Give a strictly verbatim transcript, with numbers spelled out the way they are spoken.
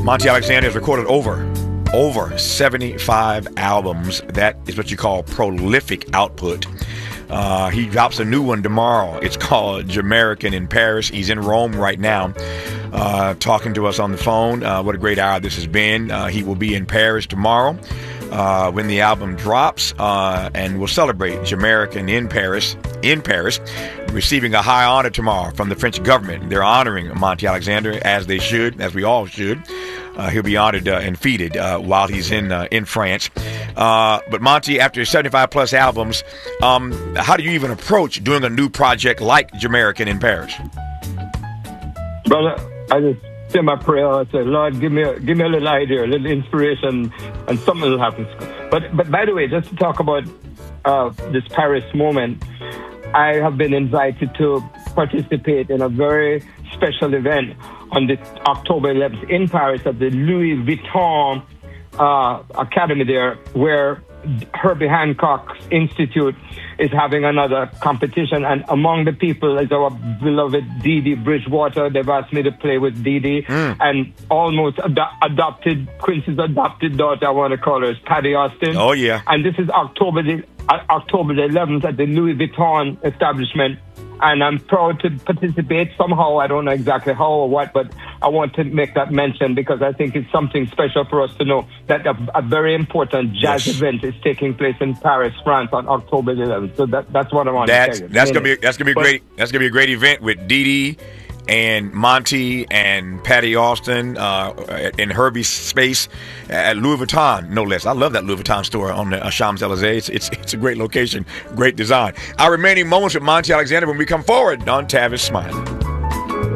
Monty Alexander has recorded over, over seventy-five albums. That is what you call prolific output. Uh, he drops a new one tomorrow. It's called Jamaican in Paris. He's in Rome right now, uh, talking to us on the phone. Uh, what a great hour this has been. Uh, he will be in Paris tomorrow uh, when the album drops, uh, and we'll celebrate Jamaican in Paris, in Paris, receiving a high honor tomorrow from the French government. They're honoring Monty Alexander, as they should, as we all should. Uh, he'll be honored uh, and feted uh, while he's in uh, in France. Uh, but Monty, after seventy-five plus albums, um, how do you even approach doing a new project like Jamaican in Paris? Brother, I just say my prayer. I say, Lord, give me a, give me a little idea, a little inspiration, and something will happen. But but by the way, just to talk about uh, this Paris moment, I have been invited to participate in a very special event on this October eleventh in Paris at the Louis Vuitton uh, Academy there, where Herbie Hancock's Institute is having another competition. And among the people is our beloved Dee Dee Bridgewater. They've asked me to play with Dee Dee. Mm. And almost ad- adopted, Quincy's adopted daughter, I want to call her, is Patty Austin. Oh, yeah. And this is October the, uh, October the eleventh at the Louis Vuitton establishment. And I'm proud to participate somehow. I don't know exactly how or what, but I want to make that mention because I think it's something special for us to know that a, a very important jazz yes. event is taking place in Paris, France on October the eleventh. So that, that's what I want that's, to tell you. That's going to be that's gonna be a great that's gonna be a great event with Dee Dee and Monty and Patty Austin uh, in Herbie's space at Louis Vuitton, no less. I love that Louis Vuitton store on the uh, Champs-Élysées. It's, it's, it's a great location, great design. Our remaining moments with Monty Alexander when we come forward on Tavis Smiley.